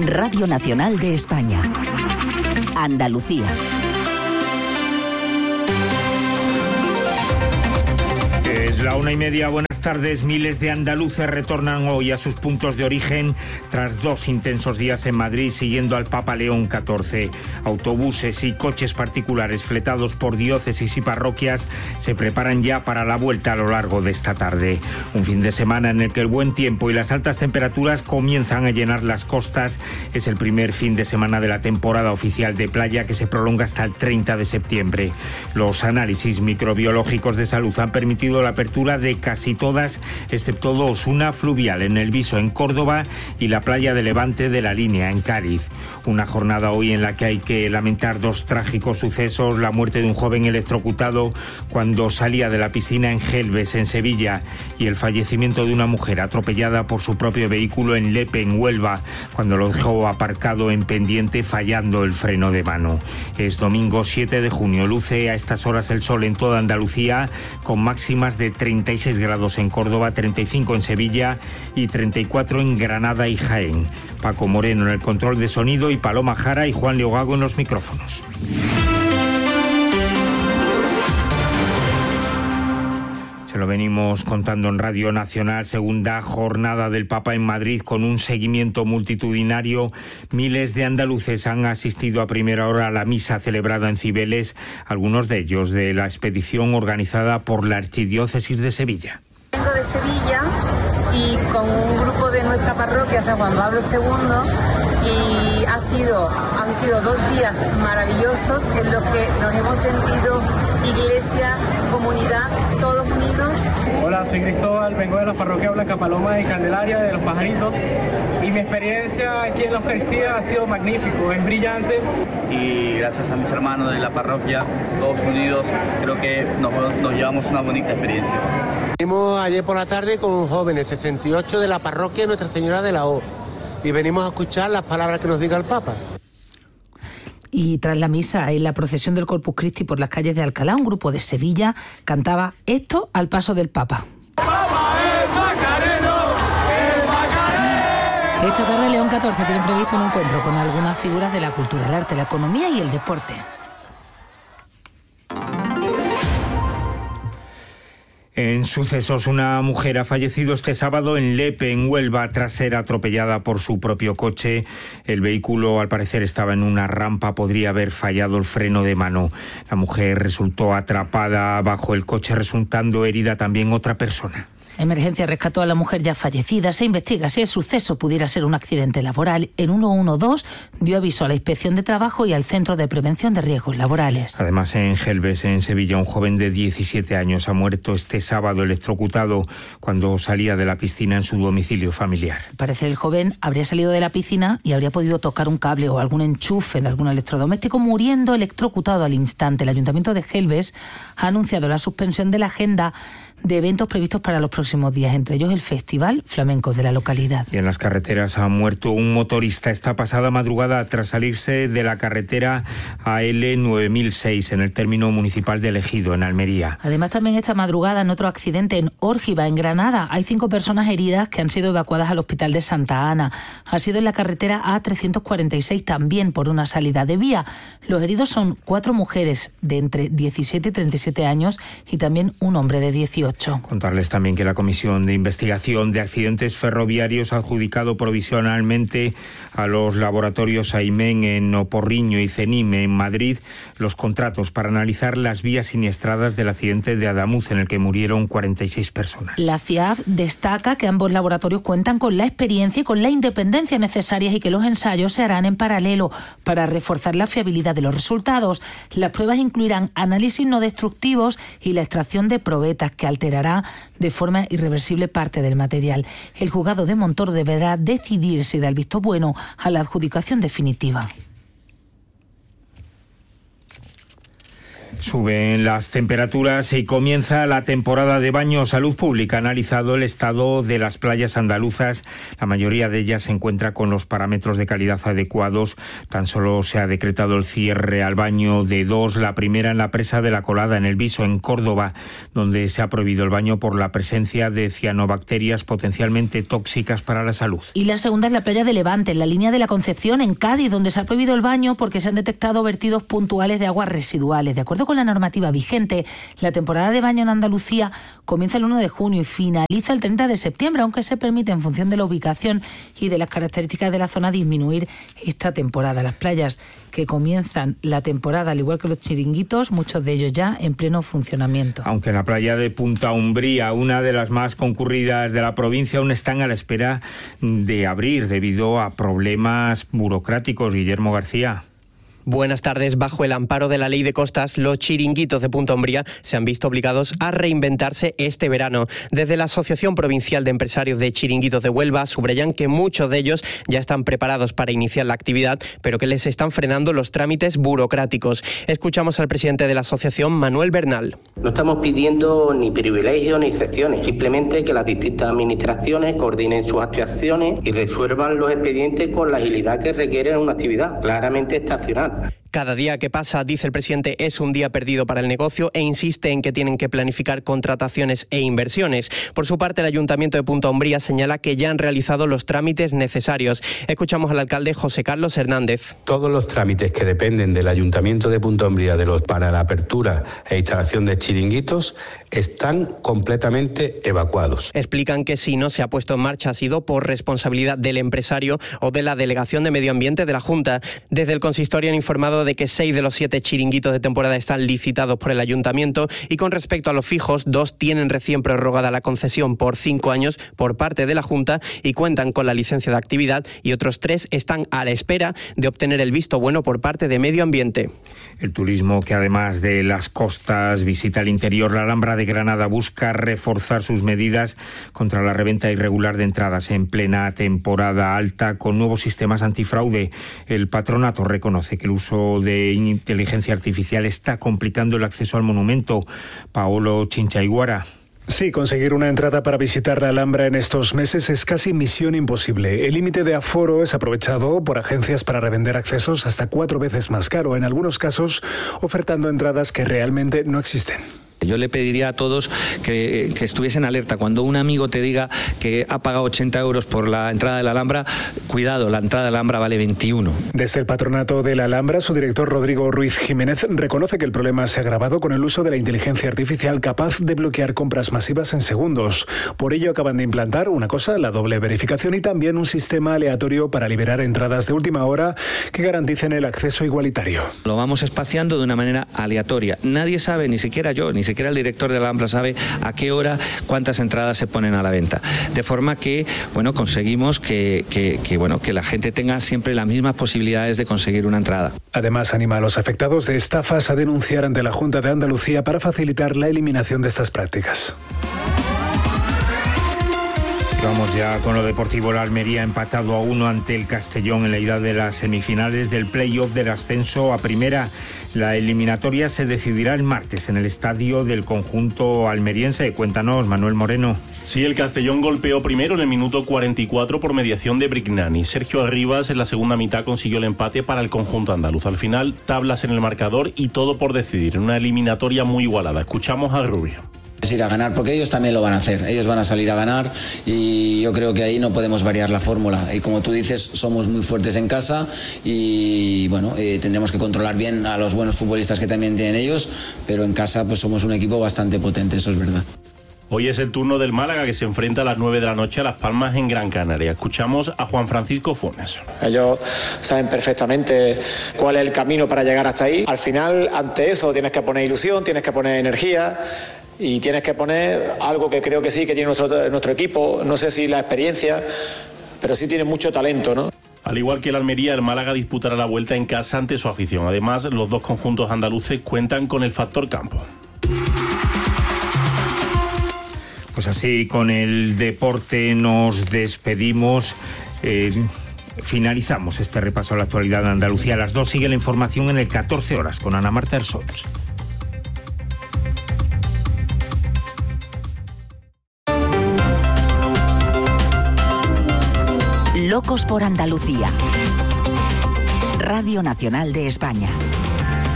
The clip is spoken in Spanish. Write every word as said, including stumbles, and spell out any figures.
Radio Nacional de España. Andalucía. Es la una y media. Buenas tardes. Miles de andaluces retornan hoy a sus puntos de origen tras dos intensos días en Madrid siguiendo al Papa León catorce. Autobuses y coches particulares fletados por diócesis y parroquias se preparan ya para la vuelta a lo largo de esta tarde. Un fin de semana en el que el buen tiempo y las altas temperaturas comienzan a llenar las costas. Es el primer fin de semana de la temporada oficial de playa, que se prolonga hasta el treinta de septiembre. Los análisis microbiológicos de salud han permitido la apertura de casi todas, excepto dos, una fluvial en El Viso, en Córdoba, y la playa de Levante de La Línea, en Cádiz. Una jornada hoy en la que hay que lamentar dos trágicos sucesos: la muerte de un joven electrocutado cuando salía de la piscina en Gelbes, en Sevilla, y el fallecimiento de una mujer atropellada por su propio vehículo en Lepe, en Huelva, cuando lo dejó aparcado en pendiente fallando el freno de mano. Es domingo siete de junio, luce a estas horas el sol en toda Andalucía, con máximas de treinta y seis grados en Córdoba, treinta y cinco en Sevilla y treinta y cuatro en Granada y Jaén. Paco Moreno en el control de sonido y Paloma Jara y Juan Leogago en los micrófonos. Se lo venimos contando en Radio Nacional. Segunda jornada del Papa en Madrid con un seguimiento multitudinario. Miles de andaluces han asistido a primera hora a la misa celebrada en Cibeles, algunos de ellos de la expedición organizada por la Archidiócesis de Sevilla. Vengo de Sevilla y con un grupo de nuestra parroquia, San Juan Pablo segundo, y ha sido, han sido dos días maravillosos en los que nos hemos sentido iglesia, comunidad, todos unidos. Hola, soy Cristóbal, vengo de la parroquia Blanca Paloma y Candelaria de Los Pajaritos, y mi experiencia aquí en la Eucaristía ha sido magnífico, es brillante. Y gracias a mis hermanos de la parroquia, todos unidos, creo que nos, nos llevamos una bonita experiencia. Venimos ayer por la tarde con jóvenes, sesenta y ocho de la parroquia Nuestra Señora de la O, y venimos a escuchar las palabras que nos diga el Papa. Y tras la misa, en la procesión del Corpus Christi por las calles de Alcalá, un grupo de Sevilla cantaba esto al paso del Papa. ¡Papa es Macareno! ¡El Macareno! Esta tarde León catorce tiene previsto un encuentro con algunas figuras de la cultura, el arte, la economía y el deporte. En sucesos, una mujer ha fallecido este sábado en Lepe, en Huelva, tras ser atropellada por su propio coche. El vehículo, al parecer, estaba en una rampa, podría haber fallado el freno de mano. La mujer resultó atrapada bajo el coche, resultando herida también otra persona. Emergencia rescató a la mujer ya fallecida. Se investiga si el suceso pudiera ser un accidente laboral. El ciento doce dio aviso a la Inspección de Trabajo y al Centro de Prevención de Riesgos Laborales. Además, en Gelbes, en Sevilla, un joven de diecisiete años ha muerto este sábado electrocutado cuando salía de la piscina en su domicilio familiar. Al parecer, el joven habría salido de la piscina y habría podido tocar un cable o algún enchufe de algún electrodoméstico, muriendo electrocutado al instante. El Ayuntamiento de Gelbes ha anunciado la suspensión de la agenda de eventos previstos para los próximos días, entre ellos el Festival Flamenco de la localidad. Y en las carreteras ha muerto un motorista esta pasada madrugada tras salirse de la carretera A L nueve mil seis en el término municipal de Ejido, en Almería. Además, también esta madrugada en otro accidente en Órgiva, en Granada, hay cinco personas heridas que han sido evacuadas al hospital de Santa Ana. Ha sido en la carretera A trescientos cuarenta y seis, también por una salida de vía. Los heridos son cuatro mujeres de entre diecisiete y treinta y siete años y también un hombre de dieciocho. Contarles también que la Comisión de Investigación de Accidentes Ferroviarios ha adjudicado provisionalmente a los laboratorios AIMEN en Oporriño y CENIME en Madrid los contratos para analizar las vías siniestradas del accidente de Adamuz, en el que murieron cuarenta y seis personas. La C I A F destaca que ambos laboratorios cuentan con la experiencia y con la independencia necesarias y que los ensayos se harán en paralelo para reforzar la fiabilidad de los resultados. Las pruebas incluirán análisis no destructivos y la extracción de probetas que alterará de forma irreversible parte del material. El juzgado de Montor deberá decidir si da el visto bueno a la adjudicación definitiva. Suben las temperaturas y comienza la temporada de baño. Salud Pública ha analizado el estado de las playas andaluzas. La mayoría de ellas se encuentra con los parámetros de calidad adecuados. Tan solo se ha decretado el cierre al baño de dos. La primera en la presa de La Colada, en El Viso, en Córdoba, donde se ha prohibido el baño por la presencia de cianobacterias potencialmente tóxicas para la salud. Y la segunda es la playa de Levante, en la línea de la Concepción, en Cádiz, donde se ha prohibido el baño porque se han detectado vertidos puntuales de aguas residuales. De acuerdo con la normativa vigente, la temporada de baño en Andalucía comienza el uno de junio y finaliza el treinta de septiembre, aunque se permite, en función de la ubicación y de las características de la zona, disminuir esta temporada. Las playas que comienzan la temporada, al igual que los chiringuitos, muchos de ellos ya en pleno funcionamiento. Aunque en la playa de Punta Umbría, una de las más concurridas de la provincia, aún están a la espera de abrir debido a problemas burocráticos. Guillermo García. Buenas tardes. Bajo el amparo de la Ley de Costas, los chiringuitos de Punta Umbría se han visto obligados a reinventarse este verano. Desde la Asociación Provincial de Empresarios de Chiringuitos de Huelva subrayan que muchos de ellos ya están preparados para iniciar la actividad, pero que les están frenando los trámites burocráticos. Escuchamos al presidente de la asociación, Manuel Bernal. No estamos pidiendo ni privilegios ni excepciones, simplemente que las distintas administraciones coordinen sus actuaciones y resuelvan los expedientes con la agilidad que requiere una actividad claramente estacional. Cada día que pasa, dice el presidente, es un día perdido para el negocio e insiste en que tienen que planificar contrataciones e inversiones. Por su parte, el Ayuntamiento de Punta Umbría señala que ya han realizado los trámites necesarios. Escuchamos al alcalde José Carlos Hernández. Todos los trámites que dependen del Ayuntamiento de Punta Umbría de los, para la apertura e instalación de chiringuitos están completamente evacuados. Explican que si no se ha puesto en marcha ha sido por responsabilidad del empresario o de la Delegación de Medio Ambiente de la Junta. Desde el consistorio han informado de que seis de los siete chiringuitos de temporada están licitados por el Ayuntamiento y con respecto a los fijos, dos tienen recién prorrogada la concesión por cinco años por parte de la Junta y cuentan con la licencia de actividad, y otros tres están a la espera de obtener el visto bueno por parte de Medio Ambiente. El turismo, que además de las costas visita el interior, la Alhambra de Granada busca reforzar sus medidas contra la reventa irregular de entradas en plena temporada alta con nuevos sistemas antifraude. El patronato reconoce que el uso de inteligencia artificial está complicando el acceso al monumento. Paolo Chinchaiguara. Sí, conseguir una entrada para visitar la Alhambra en estos meses es casi misión imposible. El límite de aforo es aprovechado por agencias para revender accesos hasta cuatro veces más caro, en algunos casos ofertando entradas que realmente no existen. Yo le pediría a todos que, que estuviesen alerta. Cuando un amigo te diga que ha pagado ochenta euros por la entrada de la Alhambra, cuidado, la entrada de la Alhambra vale veintiuno. Desde el patronato de la Alhambra, su director Rodrigo Ruiz Jiménez reconoce que el problema se ha agravado con el uso de la inteligencia artificial capaz de bloquear compras masivas en segundos. Por ello acaban de implantar una cosa, la doble verificación, y también un sistema aleatorio para liberar entradas de última hora que garanticen el acceso igualitario. Lo vamos espaciando de una manera aleatoria. Nadie sabe, ni siquiera yo, ni siquiera siquiera el director de la Alhambra sabe a qué hora cuántas entradas se ponen a la venta. De forma que, bueno, conseguimos que, que, que, bueno, que la gente tenga siempre las mismas posibilidades de conseguir una entrada. Además, anima a los afectados de estafas a denunciar ante la Junta de Andalucía para facilitar la eliminación de estas prácticas. Vamos ya con lo deportivo. La Almería empatado a uno ante el Castellón en la ida de las semifinales del play-off del ascenso a primera. La eliminatoria se decidirá el martes en el estadio del conjunto almeriense. Cuéntanos, Manuel Moreno. Sí, el Castellón golpeó primero en el minuto cuarenta y cuatro por mediación de Brignani. Sergio Arribas en la segunda mitad consiguió el empate para el conjunto andaluz. Al final, tablas en el marcador y todo por decidir, en una eliminatoria muy igualada. Escuchamos a Rubio. Es ir a ganar, porque ellos también lo van a hacer, ellos van a salir a ganar y yo creo que ahí no podemos variar la fórmula. Y como tú dices, somos muy fuertes en casa y bueno, eh, tendremos que controlar bien a los buenos futbolistas que también tienen ellos, pero en casa pues somos un equipo bastante potente, eso es verdad. Hoy es el turno del Málaga, que se enfrenta a las nueve de la noche a Las Palmas en Gran Canaria. Escuchamos a Juan Francisco Funes. Ellos saben perfectamente cuál es el camino para llegar hasta ahí. Al final, ante eso, tienes que poner ilusión, tienes que poner energía y tienes que poner algo que creo que sí que tiene nuestro, nuestro equipo. No sé si la experiencia, pero sí tiene mucho talento, ¿no? Al igual que el Almería, el Málaga disputará la vuelta en casa ante su afición. Además, los dos conjuntos andaluces cuentan con el factor campo. Pues así, con el deporte nos despedimos. Eh, finalizamos este repaso a la actualidad de Andalucía. A las dos sigue la información en el catorce horas con Ana Marta Ersols. Locos por Andalucía. Radio Nacional de España.